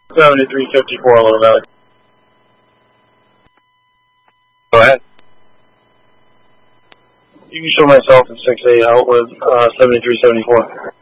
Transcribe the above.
7354, Little Valley. Go ahead. You can show myself at 6-8 out with 7374.